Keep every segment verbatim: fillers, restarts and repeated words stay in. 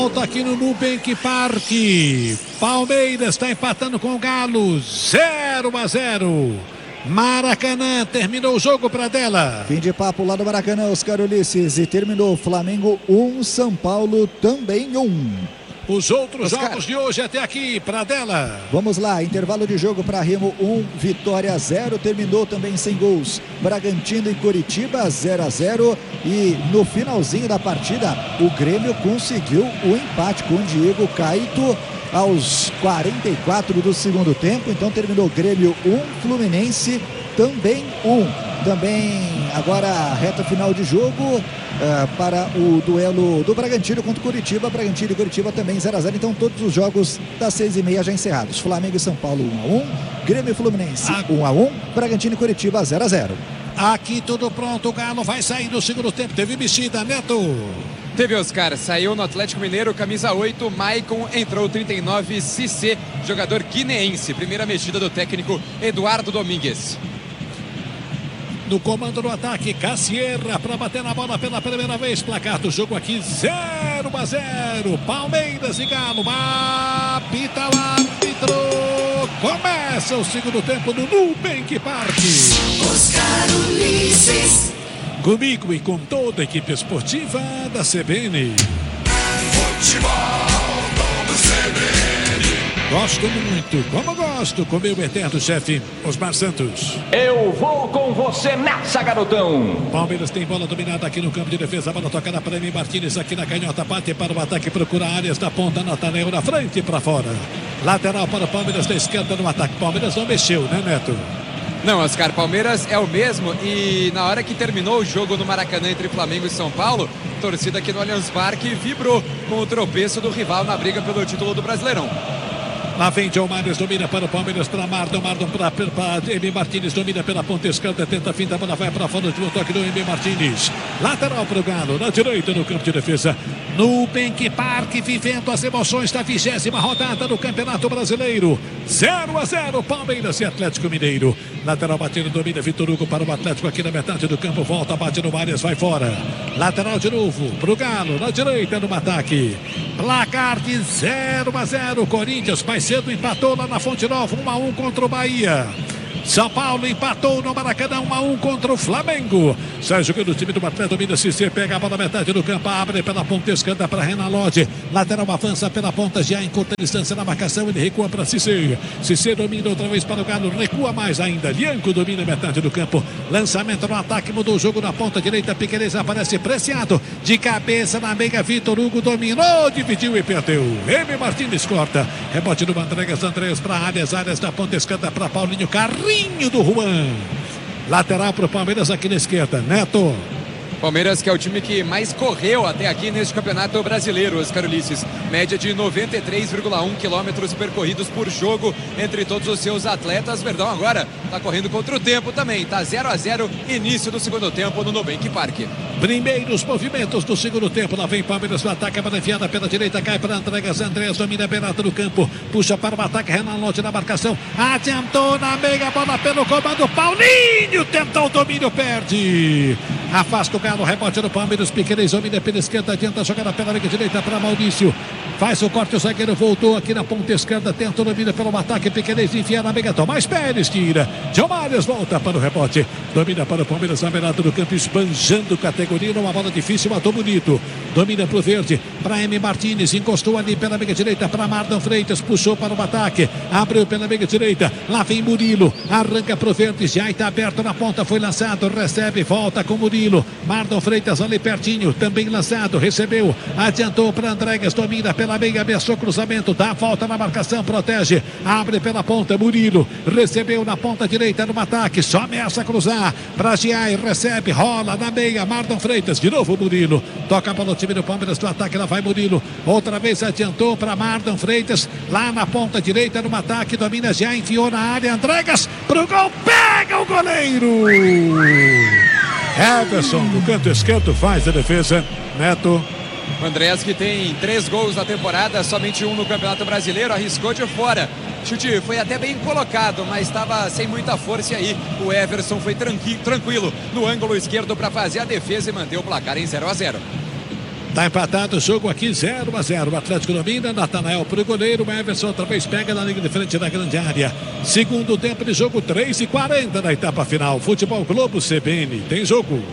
Volta aqui no Nubank Parque. Palmeiras está empatando com o Galo, zero a zero. Maracanã, terminou o jogo para dela. Fim de papo lá do Maracanã, Oscar Ulisses. E terminou Flamengo um, São Paulo também um. Os outros Oscar. jogos de hoje até aqui, para dela. Vamos lá, intervalo de jogo para Remo um, Vitória zero. Terminou também sem gols. Bragantino e Coritiba zero a zero. E no finalzinho da partida, o Grêmio conseguiu o empate com o Diego Caíto aos quarenta e quatro do segundo tempo. Então terminou Grêmio um, Fluminense também um. Também agora reta final de jogo uh, para o duelo do Bragantino contra o Coritiba. Bragantino e Coritiba também zero a zero. Então todos os jogos das seis e meia já encerrados. Flamengo e São Paulo um a um. Grêmio e Fluminense um a um. Bragantino e Coritiba zero a zero. Aqui tudo pronto, o Galo vai sair no segundo tempo. Teve mexida, Neto. Teve, Oscar, saiu no Atlético Mineiro, camisa oito, Maicon, entrou trinta e nove, Cissé, jogador guineense. Primeira mexida do técnico Eduardo Domingues. No comando do ataque, Cassierra para bater na bola pela primeira vez. Placar do jogo aqui, zero a zero. Palmeiras e Galo. Apita o árbitro. Começa o segundo tempo no Nubank Parque. Oscar Ulisses. Comigo e com toda a equipe esportiva da C B N. Futebol do C B N. Gosto muito, como gosto, com meu eterno chefe, Osmar Santos. Eu vou com você nessa, garotão. Palmeiras tem bola dominada aqui no campo de defesa. A bola tocada para Emi Martínez aqui na canhota. Bate para o ataque, procura áreas da ponta. Nathanael na frente para fora. Lateral para o Palmeiras da esquerda no ataque. Palmeiras não mexeu, né, Neto? Não, Oscar, Palmeiras é o mesmo. E na hora que terminou o jogo no Maracanã entre Flamengo e São Paulo, a torcida aqui no Allianz Parque vibrou com o tropeço do rival na briga pelo título do Brasileirão. Lá vem João Mário, domina para o Palmeiras, para Mardon, Mardon para, para Emi Martínez, domina pela ponta esquerda, tenta a finta, a bola vai para fora, último toque do Emi Martínez. Lateral para o Galo, na direita no campo de defesa. Nubank Parque, vivendo as emoções da vigésima rodada do Campeonato Brasileiro. zero a zero, Palmeiras e Atlético Mineiro. Lateral batendo, domina Vitor Hugo para o Atlético aqui na metade do campo, volta, bate no Arias, vai fora. Lateral de novo para o Galo, na direita no ataque. Placar de zero a zero, Corinthians mais cedo empatou lá na Fonte Nova, um a um contra o Bahia. São Paulo empatou no Maracanã, um a um contra o Flamengo. Sai jogando o time do Atleta, domina Cissé, pega a bola na metade do campo, abre pela ponta esquerda para Renan Lodge. Lateral avança pela ponta, já em curta distância na marcação, ele recua para Cissé. Cissé domina outra vez para o Galo, recua mais ainda. Lianco domina a metade do campo. Lançamento no ataque, mudou o jogo na ponta direita. Piqueires aparece preciado. De cabeça na meia, Vitor Hugo dominou, dividiu e perdeu. Emi Martínez corta. Rebote do Andreas, Andreas para áreas, áreas da ponta esquerda para Paulinho Carrinho. Do Juan. Lateral para o Palmeiras aqui na esquerda. Neto. Palmeiras que é o time que mais correu até aqui neste Campeonato Brasileiro, Oscar Ulisses. Média de noventa e três vírgula um quilômetros percorridos por jogo entre todos os seus atletas. Verdão agora está correndo contra o tempo também. Está zero a zero, início do segundo tempo no Nubank Parque. Primeiros movimentos do segundo tempo. Lá vem Palmeiras no ataque, a bola enfiada pela direita, cai para Andreas, Andreas domina beirada do campo, puxa para o ataque, Renan Lodge na marcação, adiantou na meia, bola pelo comando, Paulinho tentou o domínio, perde, afasta o Galo, rebote do Palmeiras, Piqueires domina pela esquerda, adianta a jogada pela meia direita para Maurício, faz o corte, o zagueiro voltou aqui na ponta esquerda, tenta o domínio pelo ataque, Piqueires enfia na meia, Tomás Pérez tira, João Mário volta para o rebote, domina para o Palmeiras na beirada do campo, esbanjando categoria. Uma bola difícil, matou bonito. Domina para o verde, para Emi Martínez, encostou ali pela meia direita para Mardon Freitas, puxou para o ataque, abriu pela meia direita, lá vem Murilo, arranca para o verde, já está aberto na ponta, foi lançado, recebe, volta com Murilo, Mardon Freitas ali pertinho, também lançado, recebeu, adiantou para Andreas, domina pela meia, ameaçou cruzamento, dá a volta na marcação, protege, abre pela ponta, Murilo, recebeu na ponta direita no ataque, só ameaça cruzar, para Giai, recebe, rola na meia, Mardon Freitas, de novo Murilo, toca para o time do Palmeiras do ataque, lá vai Murilo, outra vez adiantou para Mardon Freitas, lá na ponta direita no ataque, domina já, enfiou na área, Andreas, pro gol, pega o goleiro! Everson, no canto esquerdo, faz a defesa, Neto. O Andreas, que tem três gols na temporada, somente um no Campeonato Brasileiro, arriscou de fora. Chute foi até bem colocado, mas estava sem muita força, e aí o Everson foi tranqui, tranquilo no ângulo esquerdo para fazer a defesa e manter o placar em zero a zero. Tá empatado o jogo aqui, zero a zero. O Atlético domina, Natanael pro goleiro, o Everson outra vez pega na linha de frente da grande área. Segundo tempo de jogo, três e quarenta na etapa final. Futebol Globo C B N, tem jogo.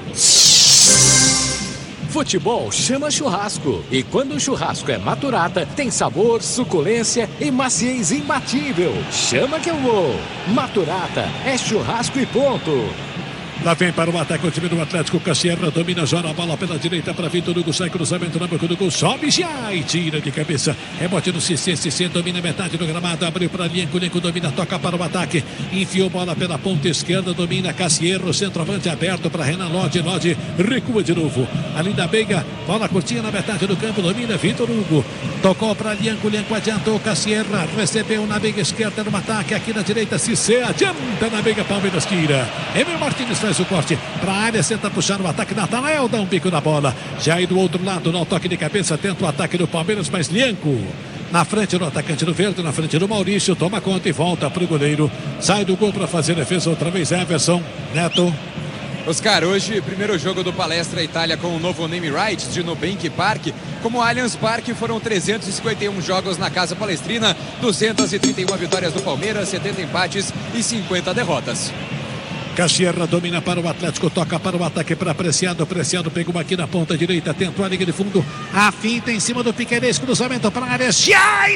Futebol chama churrasco. E quando o churrasco é Maturata, tem sabor, suculência e maciez imbatível. Chama que eu vou. Maturata é churrasco e ponto. Lá vem para o ataque o time do Atlético. Cassierra domina, joga a bola pela direita para Vitor Hugo. Sai cruzamento na boca do gol. Sobe já e tira de cabeça. Rebote no Cissé. Cissé domina metade do gramado. Abriu para Lienco. Lienco domina, toca para o ataque. Enfiou bola pela ponta esquerda. Domina Cassierra. Centroavante aberto para Renan Lodge. Lodge recua de novo. Ali da Veiga. Bola curtinha na metade do campo. Domina Vitor Hugo. Tocou para Lienco. Lienco adiantou. Cassierra recebeu na Veiga esquerda no ataque. Aqui na direita. Cissé adianta na Veiga. Palmeiras tira. Emil Martins faz o corte para a área, senta puxar o ataque. Natanael dá um bico na bola, já aí do outro lado, no toque de cabeça, tenta o ataque do Palmeiras, mas Lienco na frente do atacante do Verde, na frente do Maurício, toma conta e volta para o goleiro, sai do gol para fazer defesa outra vez. Everson, Neto. Oscar, hoje, primeiro jogo do Palestra Itália com o novo name rights de Nubank Park. Como Allianz Parque, foram trezentos e cinquenta e um jogos na Casa Palestrina, duzentas e trinta e uma vitórias do Palmeiras, setenta empates e cinquenta derrotas. Cassierra domina para o Atlético, toca para o ataque para Preciado. Preciado pegou aqui na ponta direita, tentou a liga de fundo, a finta em cima do Piquerez, cruzamento para a área, já e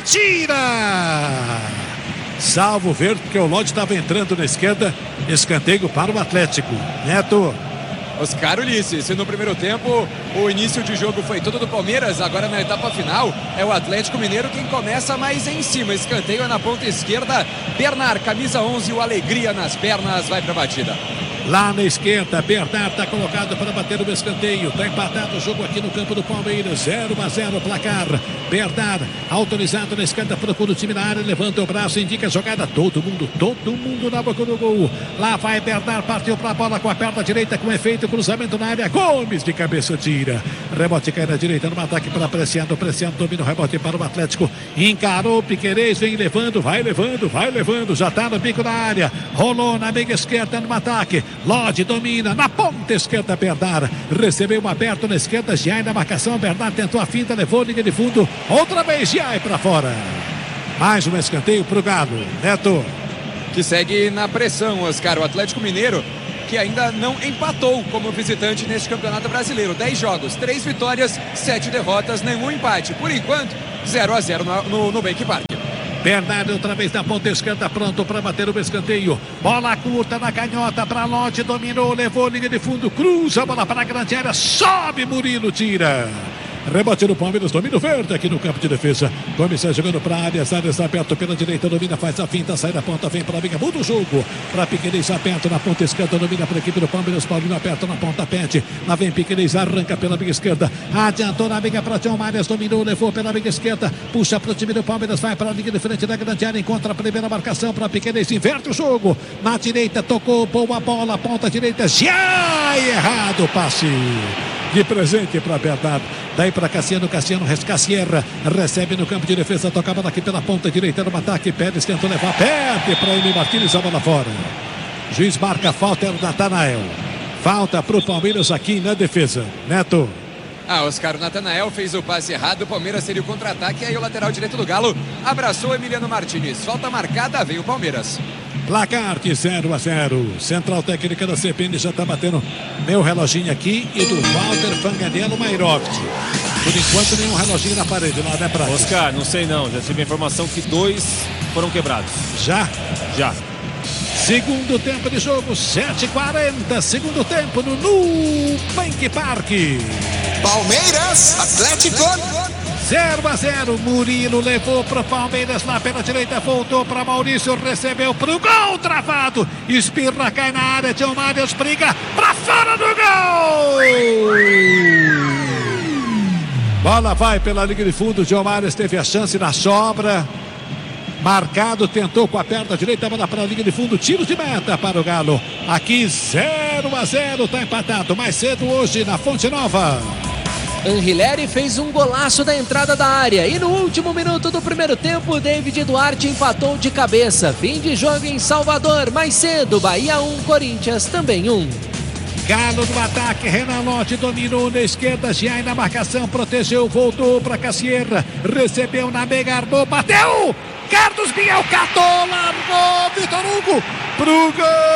tira! Salvo o Verde, porque o Lodge estava entrando na esquerda, escanteio para o Atlético. Neto. Oscar Ulisses, no primeiro tempo o início de jogo foi todo do Palmeiras, agora na etapa final é o Atlético Mineiro quem começa mais em cima. Escanteio é na ponta esquerda, Bernard, camisa onze, o Alegria nas pernas, vai para a batida. Lá na esquerda, Bernard está colocado para bater o escanteio. Está empatado o jogo aqui no campo do Palmeiras. zero a zero placar. Bernard, autorizado na esquerda, procura o time na área, levanta o braço, indica a jogada. Todo mundo, todo mundo na boca do gol. Lá vai Bernard, partiu para a bola com a perna direita, com efeito, cruzamento na área. Gomes de cabeça tira. Rebote cai na direita, no ataque para Preciado. Preciado domina o rebote para o Atlético. Encarou o Piquerez, vem levando, vai levando, vai levando. Já está no bico da área. Rolou na meia esquerda no ataque. Lodge domina na ponta esquerda, Bernard recebeu uma aberto na esquerda, Giai na marcação, Bernard tentou a finta, levou liga de fundo, outra vez Giai para fora. Mais um escanteio para o Galo. Neto. Que segue na pressão, Oscar, o Atlético Mineiro, que ainda não empatou como visitante neste Campeonato Brasileiro. dez jogos, três vitórias, sete derrotas, nenhum empate. Por enquanto, zero a zero no, no, no Nubank Park. Bernardo outra vez na ponta esquerda, pronto para bater o escanteio. Bola curta na canhota para Lodge, dominou, levou linha de fundo, cruza a bola para a grande área, sobe Murilo, tira. Rebote do Palmeiras, domina o Verde aqui no campo de defesa. Começa jogando para a área, área está aberto pela direita, domina, faz a finta, sai da ponta, vem para a liga, muda o jogo. Para Piquerez aperto na ponta esquerda, domina para a equipe do Palmeiras, Paulinho aperto na ponta, pente. Lá vem Piquerez, arranca pela liga esquerda, adiantou na liga para Tião Marias, dominou, levou pela liga esquerda, puxa para o time do Palmeiras, vai para a liga de frente da grande área, encontra a primeira marcação para Piquerez, inverte o jogo. Na direita, tocou, boa bola, ponta direita, já errado o passe. De presente para Bernardo. Daí para Cassiano, Cassiano, Cassierra recebe no campo de defesa, tocava daqui pela ponta direita no ataque, Pérez tentou levar, perde para Emil Martins, a bola fora. Juiz marca falta, é o Natanael. Falta para o Palmeiras aqui na defesa. Neto. Ah, Oscar, o Natanael fez o passe errado, o Palmeiras seria o contra-ataque, aí o lateral direito do Galo abraçou Emiliano Martins. Falta marcada, veio o Palmeiras. Placar de zero a zero. Central técnica da C B N já está batendo meu reloginho aqui e do Walter Fanganello Mairoft. Por enquanto, nenhum reloginho na parede lá, né, Prato? Oscar, não sei não. Já tive a informação que dois foram quebrados. Já? Já. Segundo tempo de jogo, sete e quarenta. Segundo tempo no Nubank Park. Palmeiras, Atlético. zero a zero, Murilo levou para o Palmeiras lá pela direita, voltou para Maurício, recebeu para o gol, travado, espirra, cai na área, Tião Marias briga para fora do gol! Bola vai pela linha de fundo, Tião Marias teve a chance na sobra, marcado, tentou com a perna direita, bola para a linha de fundo, tiro de meta para o Galo, aqui zero a zero, está empatado, mais cedo hoje na Fonte Nova. Anrileri fez um golaço da entrada da área e no último minuto do primeiro tempo, David Duarte empatou de cabeça. Fim de jogo em Salvador, mais cedo, Bahia um, Corinthians também um. Galo no ataque, Renan Lodge dominou na esquerda, Giai na marcação, protegeu, voltou para Cassierra, recebeu na meiga, armou, bateu! Carlos Biel catou, largou, Vitor Hugo pro gol!